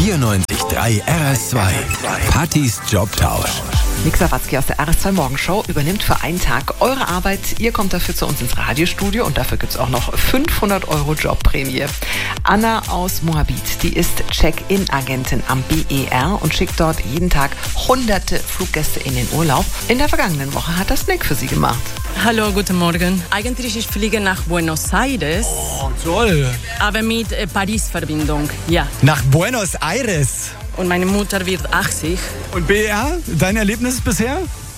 94.3 RS2. Pattys Jobtausch. Nick Sawatzki aus der RS2 Morgenshow übernimmt für einen Tag eure Arbeit. Ihr kommt dafür zu uns ins Radiostudio und dafür gibt es auch noch 500 € Jobprämie. Anna aus Moabit, die ist Check-in-Agentin am BER und schickt dort jeden Tag hunderte Fluggäste in den Urlaub. In der vergangenen Woche hat das Nick für sie gemacht. Hallo, guten Morgen. Eigentlich ich fliege nach Buenos Aires. Oh, toll. Aber mit Paris-Verbindung, ja. Nach Buenos Aires. Und meine Mutter wird 80. Und BER, dein Erlebnis bisher?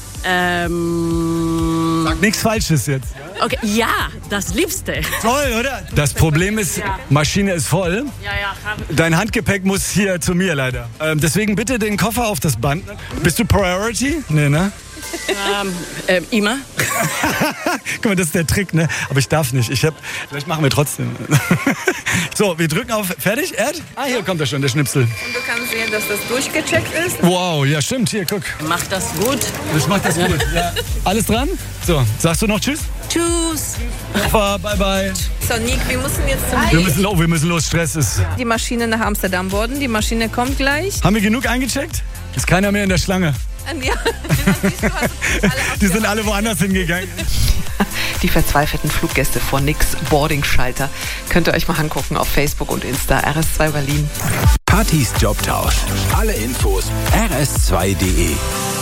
Sag nichts Falsches jetzt. Okay, ja, das Liebste. Toll, oder? Das Problem ist, Maschine ist voll. Ja. Dein Handgepäck muss hier zu mir leider. Deswegen bitte den Koffer auf das Band. Bist du Priority? Nee, ne? Immer. Guck mal, das ist der Trick, ne? Aber ich darf nicht. Vielleicht machen wir trotzdem. So, wir drücken auf. Fertig, Erd? Hier kommt er schon, der Schnipsel. Und du kannst sehen, dass das durchgecheckt ist. Wow, ja stimmt, hier, guck. Macht das gut. Ich mach das gut. Ja. Alles dran? So, sagst du noch Tschüss? Tschüss. Koffer, bye bye. So, Nick, wir müssen jetzt zum Wir müssen los, Stress ist. Die Maschine nach Amsterdam boarden. Die Maschine kommt gleich. Haben wir genug eingecheckt? Ist keiner mehr in der Schlange. Ja, Die sind alle woanders hingegangen. Die verzweifelten Fluggäste vor Nicks Boarding-Schalter könnt ihr euch mal angucken auf Facebook und Insta. RS2 Berlin. Pattys Jobtausch. Alle Infos rs2.de.